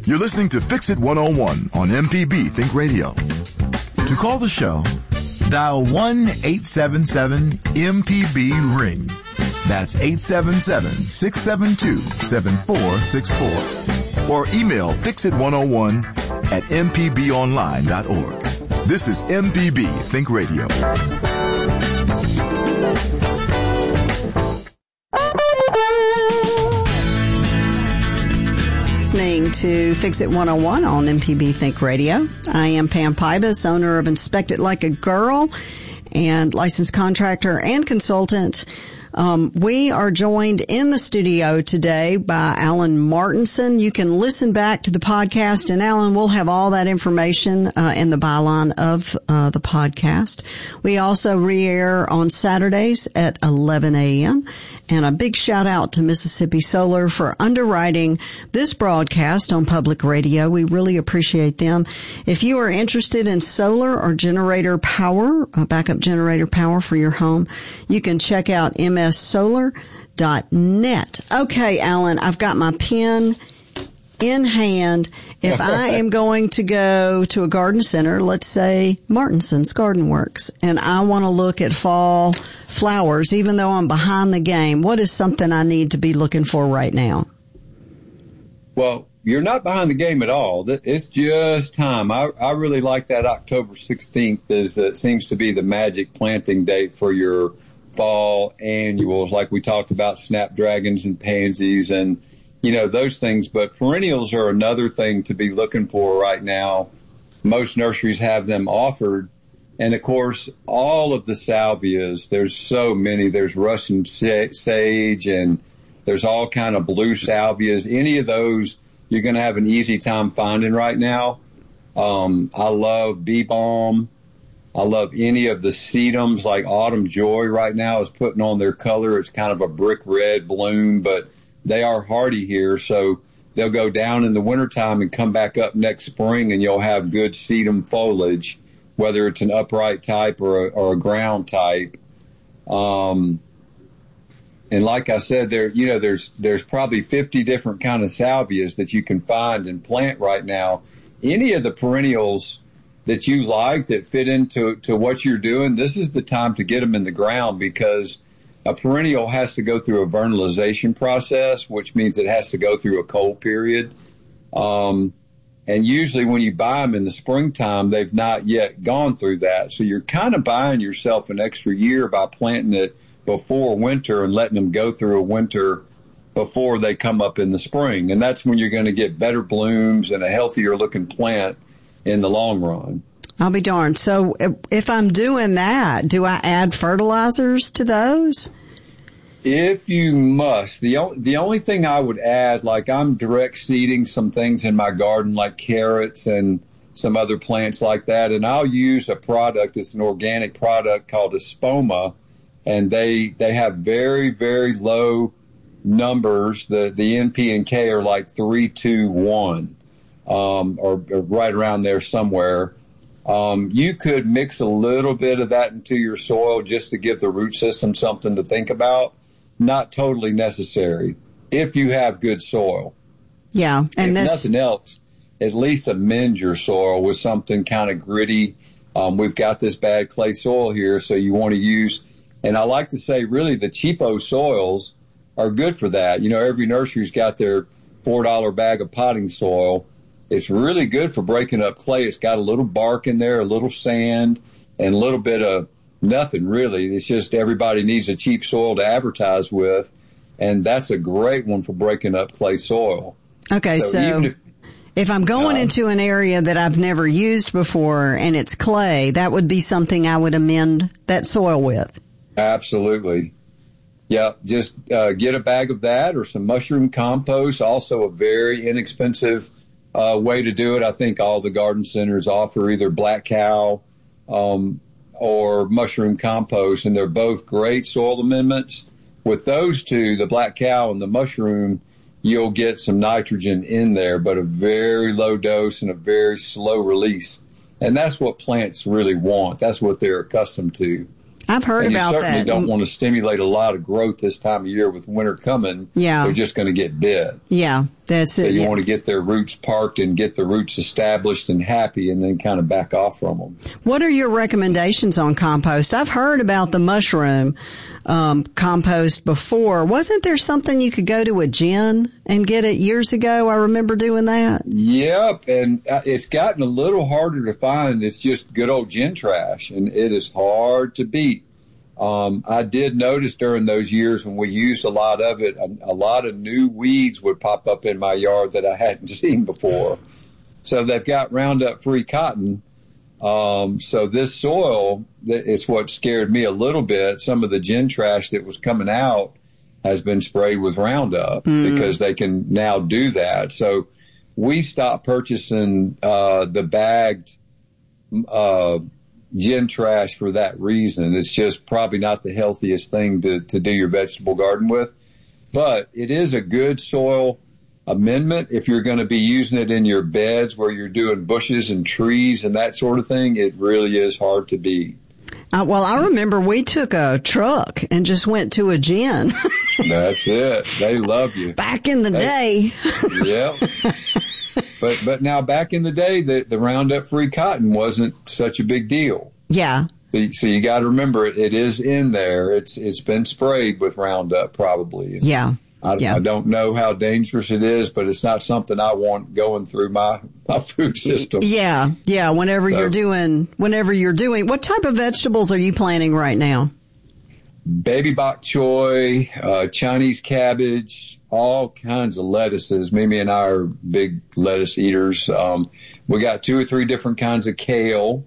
You're listening to Fix It 101 on MPB Think Radio. To call the show, dial 1-877-MPB-RING. That's 877-672-7464. Or email fixit101@mpbonline.org. This is MPB Think Radio. Listening to Fix It 101 on MPB Think Radio. I am Pam Pybus, owner of Inspect It Like a Girl and licensed contractor and consultant. We are joined in the studio today by Alan Martinson. You can listen back to the podcast, and Alan will have all that information in the byline of the podcast. We also re-air on Saturdays at 11 a.m. And a big shout out to Mississippi Solar for underwriting this broadcast on public radio. We really appreciate them. If you are interested in solar or generator power, backup generator power for your home, you can check out mssolar.net. Okay, Alan, I've got my pen in hand. If I am going to go to a garden center, let's say Martinson's Garden Works, and I want to look at fall flowers, even though I'm behind the game, what is something I need to be looking for right now? Well, you're not behind the game at all. It's just time. I really like that October 16th as it seems to be the magic planting date for your fall annuals, like we talked about snapdragons and pansies and those things. But perennials are another thing to be looking for right now. Most nurseries have them offered. And, of course, all of the salvias, there's so many. There's Russian sage and there's all kind of blue salvias. Any of those you're going to have an easy time finding right now. I love bee balm. I love any of the sedums, like Autumn Joy right now is putting on their color. It's kind of a brick red bloom, but they are hardy here, so they'll go down in the wintertime and come back up next spring, and you'll have good sedum foliage, whether it's an upright type or a ground type. And like I said, there's probably 50 different kind of salvias that you can find and plant right now. Any of the perennials that you like that fit into what you're doing, this is the time to get them in the ground, because a perennial has to go through a vernalization process, which means it has to go through a cold period. And usually when you buy them in the springtime, they've not yet gone through that. So you're kind of buying yourself an extra year by planting it before winter and letting them go through a winter before they come up in the spring. And that's when you're going to get better blooms and a healthier looking plant in the long run. I'll be darned. So if I'm doing that, do I add fertilizers to those? If you must. The only thing I would add, like I'm direct seeding some things in my garden, like carrots and some other plants like that, and I'll use a product. It's an organic product called Espoma, and they have very, very low numbers. The NP and K are like 3, 2, 1, or right around there somewhere. You could mix a little bit of that into your soil just to give the root system something to think about. Not totally necessary if you have good soil. Yeah. And if nothing else, at least amend your soil with something kind of gritty. We've got this bad clay soil here, so you want to use, and I like to say really the cheapo soils are good for that. Every nursery's got their $4 bag of potting soil. It's really good for breaking up clay. It's got a little bark in there, a little sand, and a little bit of nothing really. It's just everybody needs a cheap soil to advertise with, and that's a great one for breaking up clay soil. Okay, so if I'm going into an area that I've never used before and it's clay, that would be something I would amend that soil with. Absolutely. Yeah, just get a bag of that or some mushroom compost, also a very inexpensive way to do it. I think all the garden centers offer either Black Cow or mushroom compost, and they're both great soil amendments. With those two, the Black Cow and the mushroom, you'll get some nitrogen in there, but a very low dose and a very slow release. And that's what plants really want. That's what they're accustomed to. I've heard about that. You certainly don't want to stimulate a lot of growth this time of year with winter coming. Yeah. They're just going to get bit. Yeah. That's So it. you Yeah. want to get their roots parked and get the roots established and happy, and then kind of back off from them. What are your recommendations on compost? I've heard about the mushroom compost before. Wasn't there something you could go to a gin and get it years ago? I remember doing that. Yep, and it's gotten a little harder to find. It's just good old gin trash, and it is hard to beat. I did notice during those years when we used a lot of it, a lot of new weeds would pop up in my yard that I hadn't seen before. So they've got Roundup-free cotton. So this soil, it's what scared me a little bit. Some of the gin trash that was coming out has been sprayed with Roundup because they can now do that. So we stopped purchasing the bagged gin trash for that reason. It's just probably not the healthiest thing to do your vegetable garden with, but it is a good soil amendment. If you're going to be using it in your beds where you're doing bushes and trees and that sort of thing, it really is hard to beat. Well, I remember we took a truck and just went to a gin. That's it. They love you. Back in the day. Yep. But now back in the day, the Roundup-free cotton wasn't such a big deal. Yeah. So you got to remember it is in there. It's been sprayed with Roundup probably. Yeah. I don't know how dangerous it is, but it's not something I want going through my food system. Yeah. Yeah. Whenever you're doing, what type of vegetables are you planting right now? Baby bok choy, Chinese cabbage, all kinds of lettuces. Mimi and I are big lettuce eaters. We got 2 or 3 different kinds of kale.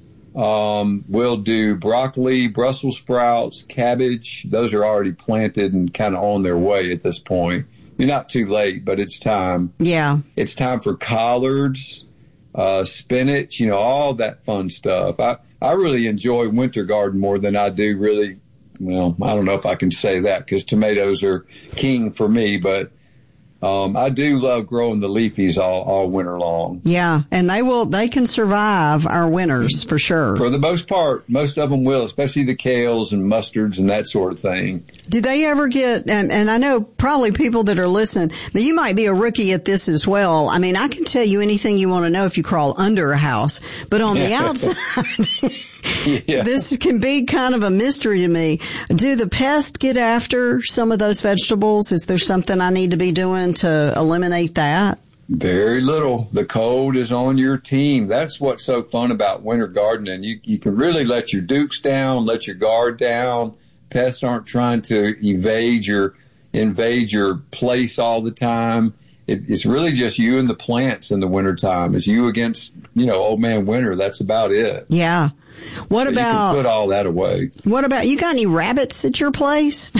We'll do broccoli, Brussels sprouts, cabbage. Those are already planted and kind of on their way at this point. You're not too late, but it's time. Yeah. It's time for collards, spinach, all that fun stuff. I really enjoy winter garden more than I do really. Well, I don't know if I can say that because tomatoes are king for me, but I do love growing the leafies all winter long. Yeah, and they can survive our winters for sure. For the most part, most of them will, especially the kales and mustards and that sort of thing. Do they ever get, and I know probably people that are listening, but you might be a rookie at this as well. I mean, I can tell you anything you want to know if you crawl under a house, but on the outside... Yeah. This can be kind of a mystery to me. Do the pests get after some of those vegetables? Is there something I need to be doing to eliminate that? Very little. The cold is on your team. That's what's so fun about winter gardening. You can really let your dukes down, let your guard down. Pests aren't trying to invade your place all the time. It's really just you and the plants in the wintertime. It's you against, old man winter. That's about it. Yeah. What about, you can put all that away. What about, you got any rabbits at your place?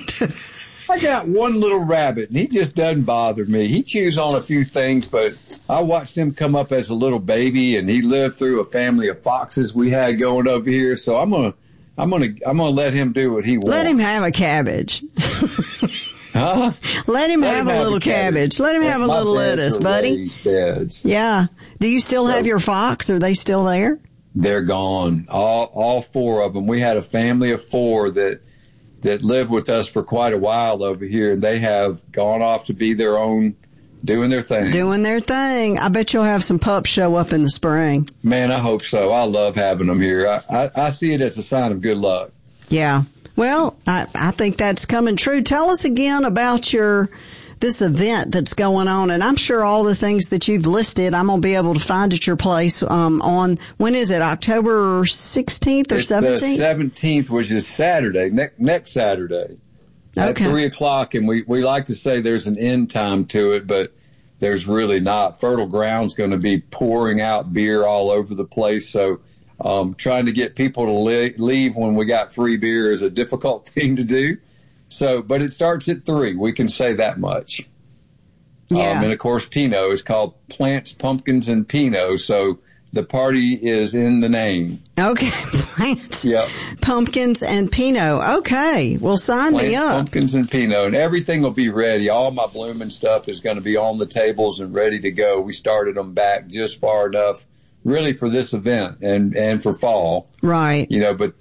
I got one little rabbit, and he just doesn't bother me. He chews on a few things, but I watched him come up as a little baby, and he lived through a family of foxes we had going over here. So I'm gonna let him do what he wants. Let him have a cabbage. Huh? Let him have a little cabbage. Let him have a little lettuce, buddy. Beds. Yeah. Do you still have your fox? Are they still there? They're gone. All 4 of them. We had a family of 4 that lived with us for quite a while over here, and they have gone off to be their own, doing their thing. Doing their thing. I bet you'll have some pups show up in the spring. Man, I hope so. I love having them here. I see it as a sign of good luck. Yeah. Well, I think that's coming true. Tell us again about this event that's going on, and I'm sure all the things that you've listed, I'm going to be able to find at your place on, when is it, October 16th or 17th? It's the 17th, which is Saturday, next Saturday. At 3:00, and we like to say there's an end time to it, but there's really not. Fertile Ground's going to be pouring out beer all over the place, so trying to get people to leave when we got free beer is a difficult thing to do. So, but it starts at 3. We can say that much. Yeah. And of course, Pinot is called Plants, Pumpkins, and Pinot. So the party is in the name. Okay. Plants, yep. Pumpkins, and Pinot. Okay. Well, sign me up. Pumpkins, and Pinot. And everything will be ready. All my blooming stuff is going to be on the tables and ready to go. We started them back just far enough really for this event and for fall. Right. But